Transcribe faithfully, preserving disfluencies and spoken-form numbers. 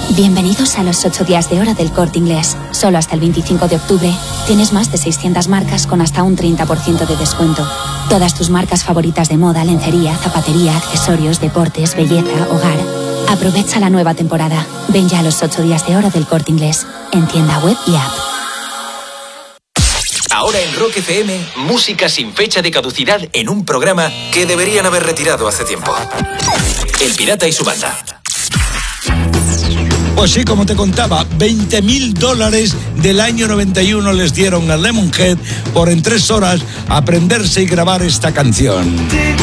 Bienvenidos a los ocho días de oro del Corte Inglés. Solo hasta el veinticinco de octubre tienes más de seiscientas marcas con hasta un treinta por ciento de descuento. Todas tus marcas favoritas de moda, lencería, zapatería, accesorios, deportes, belleza, hogar. Aprovecha la nueva temporada. Ven ya a los ocho días de oro del Corte Inglés. En tienda web y app. Ahora en Rock F M, música sin fecha de caducidad en un programa que deberían haber retirado hace tiempo. El Pirata y su banda. Pues sí, como te contaba, veinte mil dólares del año noventa y uno les dieron a Lemonhead por en tres horas aprenderse y grabar esta canción.